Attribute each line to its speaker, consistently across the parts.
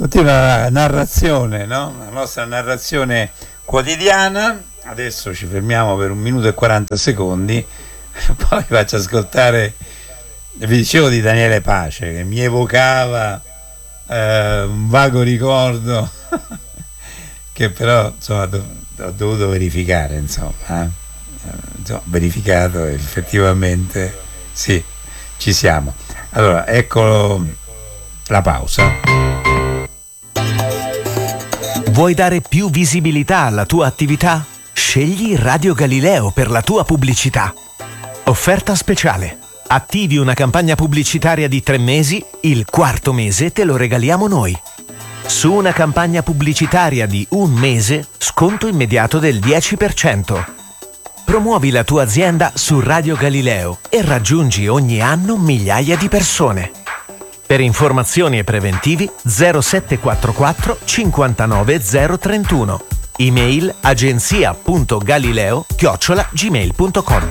Speaker 1: continua la narrazione, no? La nostra narrazione quotidiana. Adesso ci fermiamo per 1 minuto e 40 secondi, poi vi faccio ascoltare, vi dicevo di Daniele Pace, che mi evocava un vago ricordo che però insomma ho dovuto verificare, insomma, verificato, effettivamente sì, ci siamo. Allora, ecco la pausa.
Speaker 2: Vuoi dare più visibilità alla tua attività? Scegli Radio Galileo per la tua pubblicità. Offerta speciale. Attivi una campagna pubblicitaria di 3 mesi, il 4º mese te lo regaliamo noi. Su una campagna pubblicitaria di 1 mese, sconto immediato del 10%. Promuovi la tua azienda su Radio Galileo e raggiungi ogni anno migliaia di persone. Per informazioni e preventivi 0744 59 031. Email agenzia.galileo@gmail.com.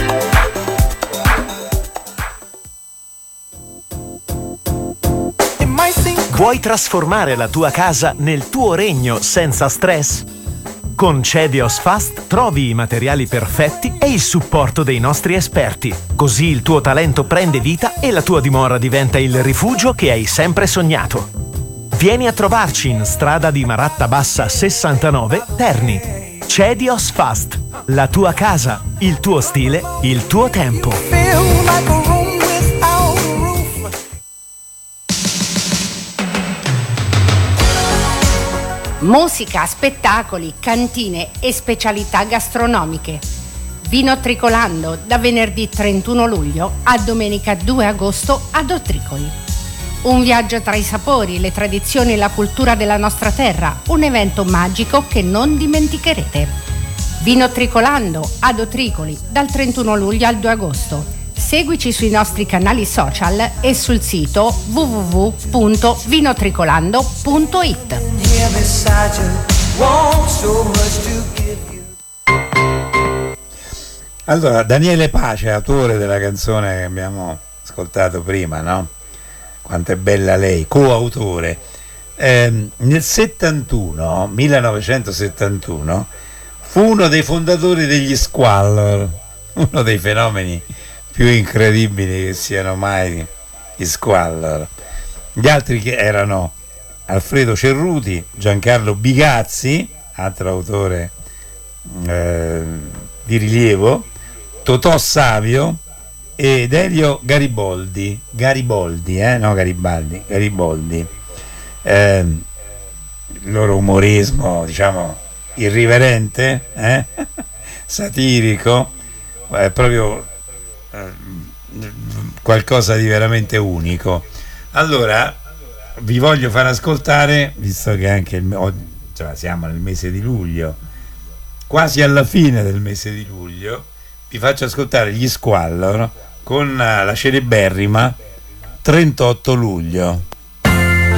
Speaker 2: Vuoi trasformare la tua casa nel tuo regno senza stress? Con Cedios Fast trovi i materiali perfetti e il supporto dei nostri esperti. Così il tuo talento prende vita e la tua dimora diventa il rifugio che hai sempre sognato. Vieni a trovarci in strada di Maratta Bassa 69, Terni. Cedios Fast. La tua casa, il tuo stile, il tuo tempo.
Speaker 3: Musica, spettacoli, cantine e specialità gastronomiche. Vino Tricolando da venerdì 31 luglio a domenica 2 agosto ad Otricoli. Un viaggio tra i sapori, le tradizioni e la cultura della nostra terra, un evento magico che non dimenticherete. Vino Tricolando ad Otricoli dal 31 luglio al 2 agosto. Seguici sui nostri canali social e sul sito www.vinotricolando.it.
Speaker 1: Allora, Daniele Pace, autore della canzone che abbiamo ascoltato prima, no? Quanto è bella lei, coautore. Nel 1971, fu uno dei fondatori degli Squallor, uno dei fenomeni più incredibili che siano mai gli Squallor. Gli altri che erano Alfredo Cerruti, Giancarlo Bigazzi, altro autore di rilievo, Totò Savio ed Elio Garibaldi. Il loro umorismo, diciamo, irriverente, satirico, è proprio qualcosa di veramente unico. Allora vi voglio far ascoltare, visto che anche siamo nel mese di luglio, quasi alla fine del mese di luglio, vi faccio ascoltare gli Squallor con la celeberrima 38 luglio.